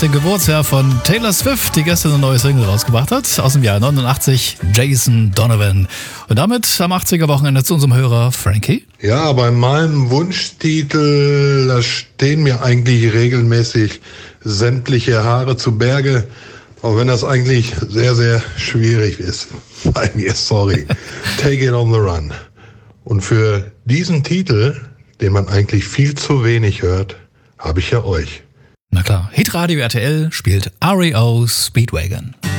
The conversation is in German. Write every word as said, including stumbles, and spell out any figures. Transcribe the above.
dem Geburtsjahr von Taylor Swift, die gestern eine neue Single rausgebracht hat, aus dem Jahr neunundachtzig, Jason Donovan. Und damit am achtziger-Wochenende zu unserem Hörer Frankie. Ja, bei meinem Wunschtitel, da stehen mir eigentlich regelmäßig sämtliche Haare zu Berge, auch wenn das eigentlich sehr, sehr schwierig ist. Bei mir, sorry. Take it on the run. Und für diesen Titel, den man eigentlich viel zu wenig hört, habe ich ja euch. Na klar, Hitradio R T L spielt R E O Speedwagon.